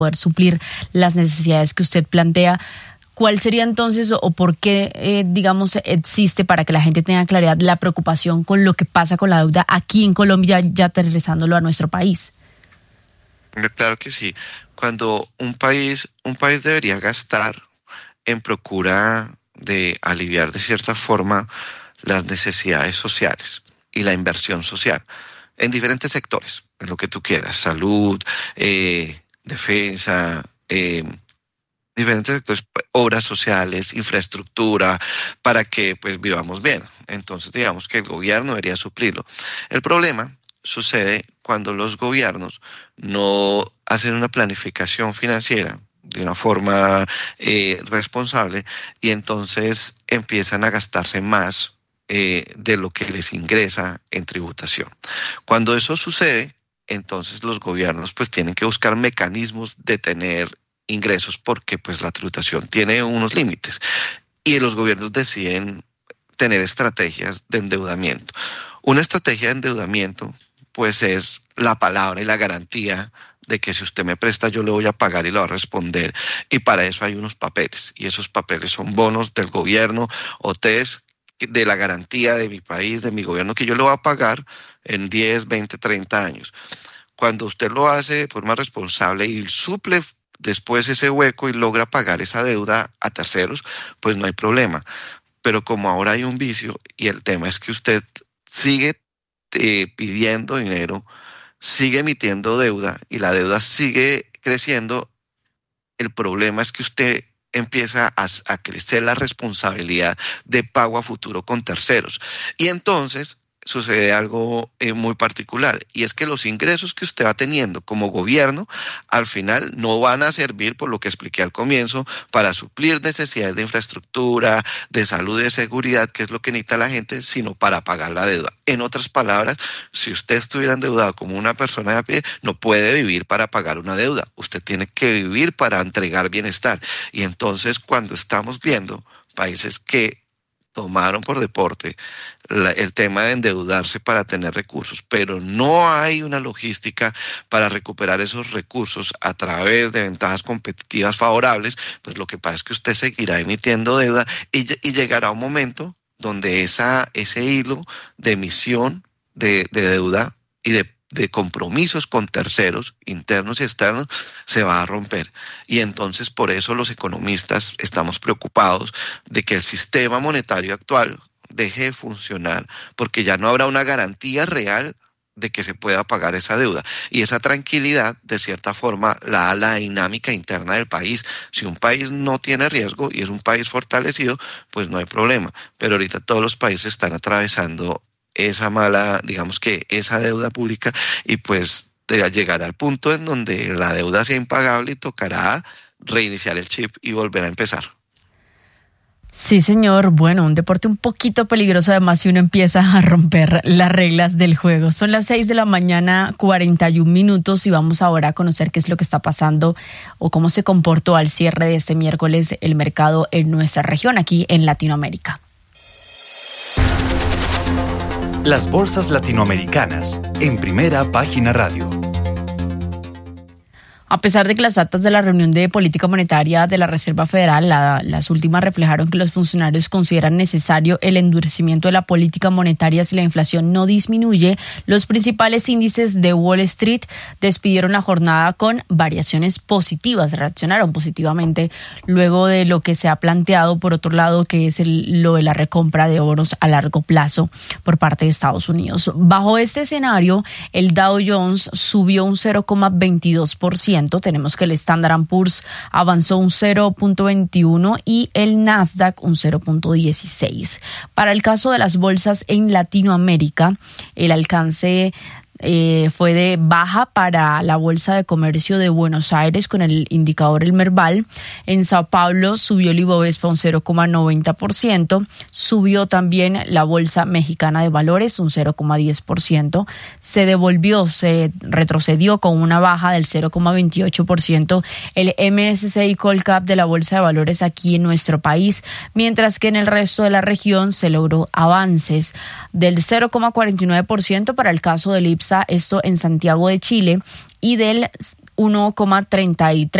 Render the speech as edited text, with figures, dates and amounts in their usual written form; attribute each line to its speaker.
Speaker 1: poder suplir las necesidades que usted plantea. ¿Cuál sería entonces o por qué, digamos, existe, para que la gente tenga claridad, la preocupación con lo que pasa con la deuda aquí en Colombia, ya aterrizándolo a nuestro país?
Speaker 2: Claro que sí. Cuando un país debería gastar en procura de aliviar de cierta forma las necesidades sociales y la inversión social en diferentes sectores, en lo que tú quieras, salud, defensa, diferentes sectores, obras sociales, infraestructura, para que pues vivamos bien. Entonces digamos que el gobierno debería suplirlo. El problema sucede cuando los gobiernos no hacen una planificación financiera de una forma responsable, y entonces empiezan a gastarse más de lo que les ingresa en tributación. Cuando eso sucede, entonces los gobiernos pues tienen que buscar mecanismos de tener ingresos, porque pues la tributación tiene unos límites, y los gobiernos deciden tener estrategias de endeudamiento. Una estrategia de endeudamiento pues es la palabra y la garantía de que si usted me presta, yo le voy a pagar y le voy a responder. Y para eso hay unos papeles, y esos papeles son bonos del gobierno o TES de la garantía de mi país, de mi gobierno, que yo le voy a pagar en 10, 20, 30 años. Cuando usted lo hace de forma responsable y suple después ese hueco y logra pagar esa deuda a terceros, pues no hay problema. Pero como ahora hay un vicio, y el tema es que usted sigue pidiendo dinero, sigue emitiendo deuda y la deuda sigue creciendo, el problema es que usted empieza a crecer la responsabilidad de pago a futuro con terceros. Y entonces sucede algo muy particular, y es que los ingresos que usted va teniendo como gobierno al final no van a servir, por lo que expliqué al comienzo, para suplir necesidades de infraestructura, de salud y de seguridad, que es lo que necesita la gente, sino para pagar la deuda. En otras palabras, si usted estuviera endeudado como una persona de a pie, no puede vivir para pagar una deuda. Usted tiene que vivir para entregar bienestar. Y entonces, cuando estamos viendo países que tomaron por deporte el tema de endeudarse para tener recursos, pero no hay una logística para recuperar esos recursos a través de ventajas competitivas favorables, pues lo que pasa es que usted seguirá emitiendo deuda, y llegará un momento donde ese hilo de emisión de deuda y de compromisos con terceros, internos y externos, se va a romper. Y entonces por eso los economistas estamos preocupados de que el sistema monetario actual deje de funcionar, porque ya no habrá una garantía real de que se pueda pagar esa deuda. Y esa tranquilidad, de cierta forma, la da la dinámica interna del país. Si un país no tiene riesgo y es un país fortalecido, pues no hay problema. Pero ahorita todos los países están atravesando esa mala, digamos que esa deuda pública, y pues llegará al punto en donde la deuda sea impagable y tocará reiniciar el chip y volver a empezar.
Speaker 1: Sí, señor. Bueno, un deporte un poquito peligroso, además, si uno empieza a romper las reglas del juego. Son las 6:41 a.m, y vamos ahora a conocer qué es lo que está pasando o cómo se comportó al cierre de este miércoles el mercado en nuestra región, aquí en Latinoamérica.
Speaker 3: Las bolsas latinoamericanas en Primera Página Radio.
Speaker 1: A pesar de que las actas de la reunión de política monetaria de la Reserva Federal, las últimas, reflejaron que los funcionarios consideran necesario el endurecimiento de la política monetaria si la inflación no disminuye, los principales índices de Wall Street despidieron la jornada con variaciones positivas, reaccionaron positivamente luego de lo que se ha planteado, por otro lado, que es lo de la recompra de bonos a largo plazo por parte de Estados Unidos. Bajo este escenario, el Dow Jones subió un 0,22%. Tenemos que el Standard & Poor's avanzó un 0,21% y el Nasdaq un 0,16%. Para el caso de las bolsas en Latinoamérica, el alcance fue de baja para la Bolsa de Comercio de Buenos Aires con el indicador El Merval. En Sao Paulo subió el Ibovespa un 0,90%, subió también la Bolsa Mexicana de Valores un 0,10%, se retrocedió con una baja del 0,28% el MSCI Colcap de la Bolsa de Valores aquí en nuestro país, mientras que en el resto de la región se logró avances del 0,49% para el caso del IPSA, esto en Santiago de Chile, y del 1,33